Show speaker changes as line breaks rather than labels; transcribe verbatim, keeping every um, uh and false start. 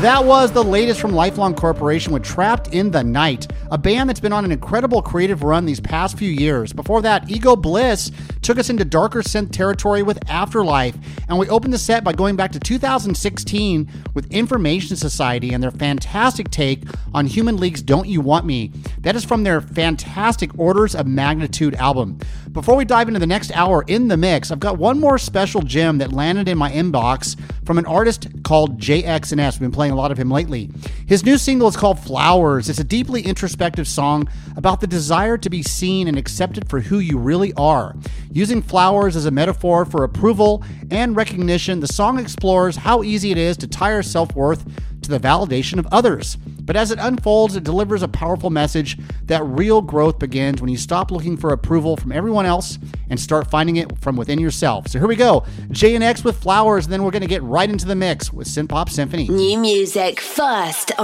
That was the latest from Lifelong Corporation with Trapped in the Night, a band that's been on an incredible creative run these past few years. Before that, Ego Bliss took us into darker synth territory with Afterlife, and we opened the set by going back to two thousand sixteen with Information Society and their fantastic take on Human League's Don't You Want Me. That is from their fantastic Orders of Magnitude album. Before we dive into the next hour in the mix, I've got one more special gem that landed in my inbox from an artist called J X N S. We've been playing a lot of him lately. His new single is called Flowers. It's a deeply introspective song about the desire to be seen and accepted for who you really are. Using flowers as a metaphor for approval and recognition, the song explores how easy it is to tie our self-worth to the validation of others. But as it unfolds, it delivers a powerful message that real growth begins when you stop looking for approval from everyone else and start finding it from within yourself. So here we go. J N X with Flowers, and then we're going to get right into the mix with Synthpop Symphony.
New music first